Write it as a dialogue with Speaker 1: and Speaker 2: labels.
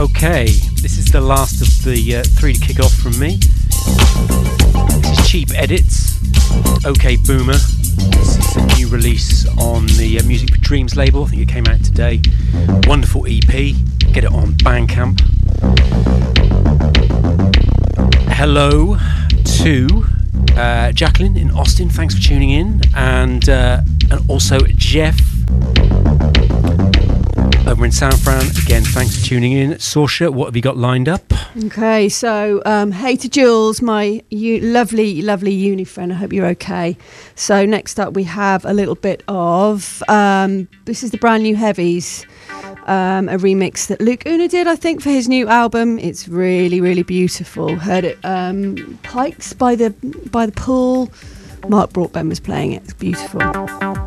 Speaker 1: Okay, this is the last of the three to kick off from me. This is Cheap Edits, OK Boomer. This is a new release on the Music for Dreams label. I think it came out today. Wonderful EP. Get it on Bandcamp. Hello to Jacqueline in Austin. Thanks for tuning in. And also Jeff over in San Fran. Again, thanks for tuning in. Sorsha, what have you got lined up?
Speaker 2: Okay, so hey to Jules, my lovely uni friend. I hope you're okay. So next up we have a little bit of this is the brand new Heavies, a remix that Luke Una did, I think, for his new album. It's really, really beautiful. Heard it Pikes by the pool. Mark Broadbent was playing it. It's beautiful.